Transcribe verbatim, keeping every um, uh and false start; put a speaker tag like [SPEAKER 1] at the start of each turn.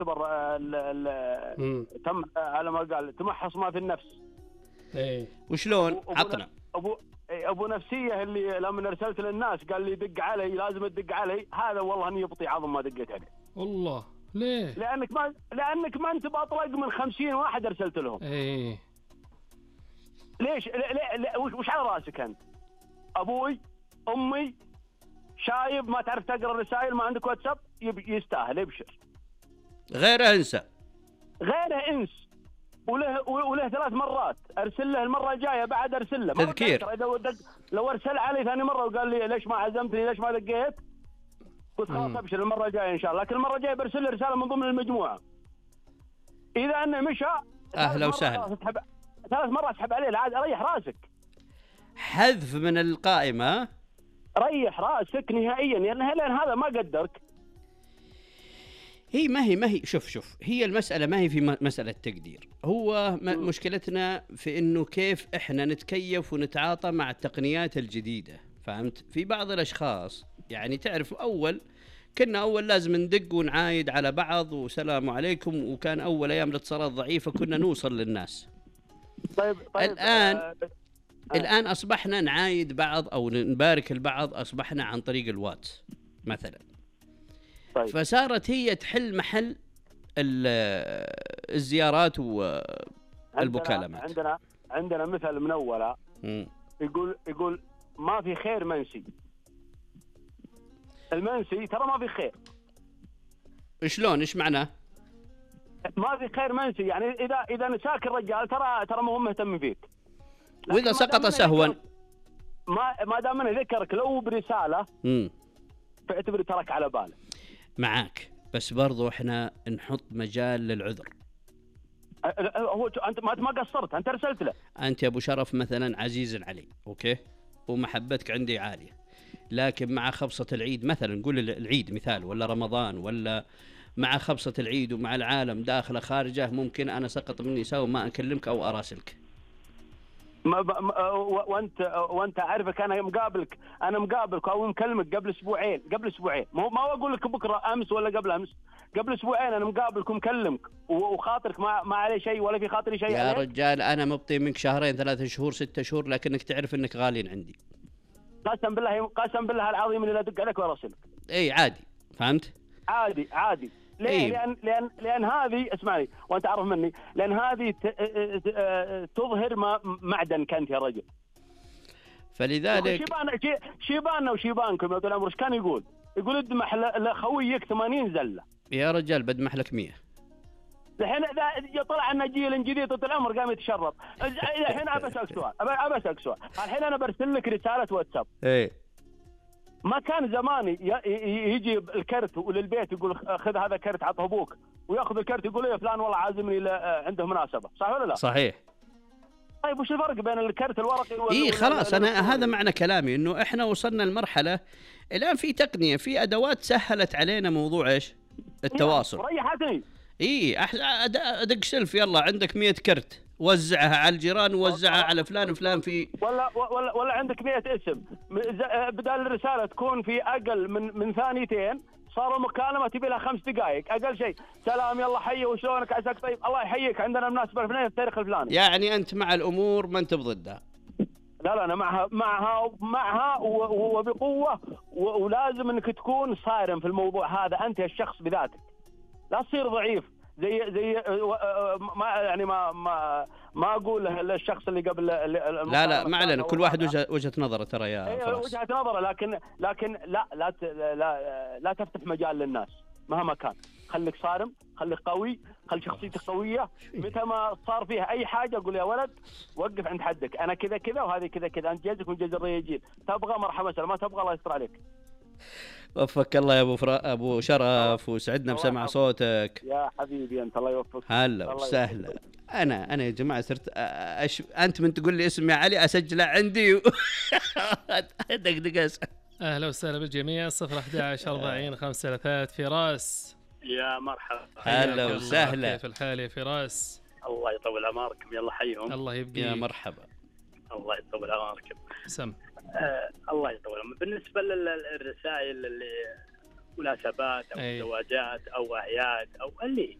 [SPEAKER 1] يعتبر ال ال تم على ما قال تمحص ما في النفس.
[SPEAKER 2] ايه
[SPEAKER 3] وشلون عطنا
[SPEAKER 1] ابو ابو نفسيه اللي لما ارسلت للناس قال لي دق علي لازم تدق علي، هذا والله اني يبطي عظم ما دقيت عليه.
[SPEAKER 2] والله ليه؟
[SPEAKER 1] لانك ما لانك ما انت باطلق من خمسين واحد ارسلت لهم.
[SPEAKER 2] ايه
[SPEAKER 1] ليش؟ ليه ليه وش على راسك انت؟ ابوي امي شايب ما تعرف تقرا الرسائل ما عندك واتساب يستاهل يبشر.
[SPEAKER 3] غيره انسى
[SPEAKER 1] غيره انس وله وله ثلاث مرات ارسل له، المره الجايه بعد ارسل له
[SPEAKER 3] تذكير.
[SPEAKER 1] اذا لو ارسل علي ثاني مره وقال لي ليش ما عزمتني ليش ما دقيت قلت خلاص ابشر المره الجايه ان شاء الله، لكن المره الجايه برسل له رساله من ضمن المجموعه. اذا انه مشى
[SPEAKER 3] اهلا وسهلا
[SPEAKER 1] ثلاث مرات اسحب عليه عاد اريح راسك.
[SPEAKER 3] حذف من القائمه
[SPEAKER 1] ريح راسك نهائيا لان لان هذا ما قدرك.
[SPEAKER 3] هي ما هي ما هي شوف شوف هي المسألة ما هي في مسألة تقدير، هو مشكلتنا في إنه كيف إحنا نتكيف ونتعاطى مع التقنيات الجديدة. فهمت؟ في بعض الأشخاص يعني تعرف أول كنا أول لازم ندق ونعايد على بعض وسلام عليكم، وكان أول أيام الاتصالات ضعيفة كنا نوصل للناس.
[SPEAKER 1] طيب طيب
[SPEAKER 3] الآن آه الآن أصبحنا نعايد بعض أو نبارك البعض أصبحنا عن طريق الواتس مثلا.
[SPEAKER 1] طيب.
[SPEAKER 3] فصارت هي تحل محل الزيارات والمكالمات.
[SPEAKER 1] عندنا عندنا مثل من أولا يقول يقول ما في خير منسي. المنسي ترى ما في خير.
[SPEAKER 3] شلون ايش معناه؟
[SPEAKER 1] ما في خير منسي يعني إذا إذا نساك الرجال ترى ترى ما هم مهتم فيك.
[SPEAKER 3] وإذا سقط سهوا
[SPEAKER 1] ما ما دام انه ذكرك لو برسالة فاعتبر ترك على باله.
[SPEAKER 3] معاك بس برضو احنا نحط مجال للعذر.
[SPEAKER 1] هو انت ما ما قصرت انت ارسلت له.
[SPEAKER 3] انت يا ابو شرف مثلا عزيز علي اوكي ومحبتك عندي عاليه، لكن مع خبصه العيد مثلا نقول العيد مثال ولا رمضان ولا مع خبصه العيد ومع العالم داخله خارجه ممكن انا سقط مني ساوي ما اكلمك او اراسلك.
[SPEAKER 1] ما وانت وانت عارفك انا مقابلك انا مقابلك او مكلمك قبل اسبوعين قبل اسبوعين مو ما اقول لك بكره امس ولا قبل امس قبل اسبوعين انا مقابلك ومكلمك وخاطرك ما ما عليه شيء ولا في خاطري شيء
[SPEAKER 3] يا
[SPEAKER 1] عليك.
[SPEAKER 3] رجال انا مبطي منك شهرين ثلاثة شهور ستة شهور لكنك تعرف انك غالين عندي.
[SPEAKER 1] قسم بالله قسم بالله العظيم اني لا ادق عليك ولا ارسلك.
[SPEAKER 3] اي عادي فهمت؟
[SPEAKER 1] عادي عادي ليه؟
[SPEAKER 3] إيه؟
[SPEAKER 1] لأن لأن لأن هذه اسمعني وأنت عارف مني لأن هذه تظهر ما معدن كنت يا رجل.
[SPEAKER 3] فلذلك
[SPEAKER 1] شيبان شيباننا وشيبانكم يا طول العمر ايش كان يقول؟ يقول ادمح لخويك ثمانين زلة.
[SPEAKER 3] يا رجال بدمح لك مية.
[SPEAKER 1] الحين طلع لنا جيل جديد طول العمر قام يتشرط. الحين ابى اسالك سؤال ابى اسالك سؤال الحين انا برسل لك رسالة واتساب.
[SPEAKER 3] ايه
[SPEAKER 1] ما كان زماني يجي الكرت وللبيت يقول خذ هذا كرت عطه ابوك وياخذ الكرت يقول يا فلان والله عازمني عنده مناسبه، صح ولا لا؟
[SPEAKER 3] صحيح.
[SPEAKER 1] طيب وش الفرق بين الكرت الورقي وال
[SPEAKER 3] اي خلاص انا هذا معنى كلامي انه احنا وصلنا لمرحله الان في تقنيه في ادوات سهلت علينا موضوع ايش؟ التواصل.
[SPEAKER 1] ريحتني.
[SPEAKER 3] اي ادق سلف يلا عندك مية كرت وزعها على الجيران ووزعها على فلان وفلان في
[SPEAKER 1] ولا ولا ولا عندك مية اسم بدل الرساله تكون في اقل من من ثانيتين صاروا مكالمه تبي لها خمس دقائق اقل شيء. سلام يلا حي وشلونك عساك طيب الله يحييك عندنا مناسبه الفلانيه في التاريخ الفلاني.
[SPEAKER 3] يعني انت مع الامور ما انت بضدها.
[SPEAKER 1] لا لا انا معها معها معها وبقوه ولازم انك تكون صارم في الموضوع هذا انت الشخص بذاتك لا تصير ضعيف زي زي ما يعني ما ما ما اقول للشخص اللي قبل
[SPEAKER 3] لا لا ما علينا كل واحد وجهه وجهه نظره ترى يا فراس.
[SPEAKER 1] وجهه نظره لكن لكن لا لا لا لا تفتح مجال للناس مهما كان. خليك صارم خليك قوي خلي شخصيتك قويه. متى ما صار فيها اي حاجه اقول يا ولد وقف عند حدك انا كذا كذا وهذه كذا كذا انت جزك وجز الرجال تبغى مرحبا سلام ما تبغى الله يستر عليك.
[SPEAKER 3] وفقك الله يا ابو فرا... ابو شرف وسعدنا بسمع صوتك
[SPEAKER 1] يا حبيبي انت الله يوفقك.
[SPEAKER 3] هلا وسهلا. انا انا يا جماعه صرت أش... انت من تقول لي اسمي علي اسجله عندي و... دقدق اسال.
[SPEAKER 2] اهلا وسهلا بالجميع. صفر أحد عشر أربعين خمسة ثلاثة فراس.
[SPEAKER 4] يا مرحبا.
[SPEAKER 3] هلا وسهلا.
[SPEAKER 2] كيف الحال يا فراس؟
[SPEAKER 4] الله يطول اعماركم يلا حيهم.
[SPEAKER 2] الله يبقي.
[SPEAKER 3] يا مرحبا.
[SPEAKER 4] الله يطول اعماركم.
[SPEAKER 2] سم.
[SPEAKER 4] آه الله يطول. بالنسبه للرسائل اللي مناسبات او
[SPEAKER 2] أي.
[SPEAKER 4] زواجات او اعياد او اللي